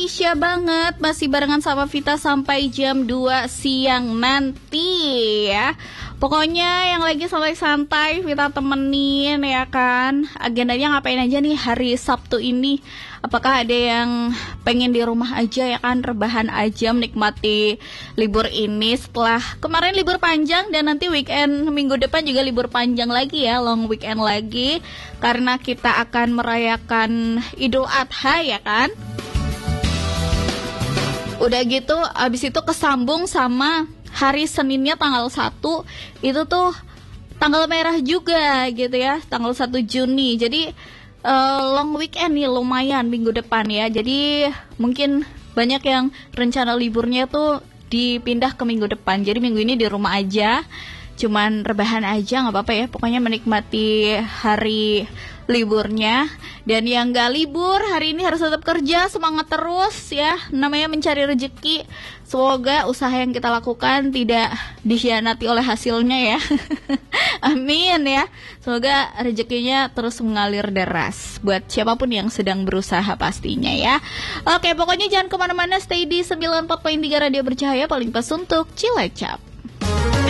Indonesia banget. Masih barengan sama Vita sampai jam 2 siang nanti ya. Pokoknya yang lagi santai-santai Vita temenin ya kan. Agendanya ngapain aja nih hari Sabtu ini? Apakah ada yang pengen di rumah aja ya kan, rebahan aja menikmati libur ini setelah kemarin libur panjang dan nanti weekend minggu depan juga libur panjang lagi ya, long weekend lagi karena kita akan merayakan Idul Adha ya kan. Udah gitu abis itu kesambung sama hari Seninnya tanggal 1 itu tuh tanggal merah juga gitu ya, tanggal 1 Juni. Jadi long weekend nih lumayan minggu depan ya. Jadi mungkin banyak yang rencana liburnya tuh dipindah ke minggu depan. Jadi minggu ini di rumah aja, cuman rebahan aja nggak apa-apa ya. Pokoknya menikmati hari liburnya. Dan yang gak libur hari ini harus tetap kerja, semangat terus ya. Namanya mencari rezeki. Semoga usaha yang kita lakukan tidak dikhianati oleh hasilnya ya. Amin ya. Semoga rezekinya terus mengalir deras buat siapapun yang sedang berusaha pastinya ya. Oke, pokoknya jangan kemana-mana, stay di 94.3 Radio Bercahaya, paling pas untuk Cilacap.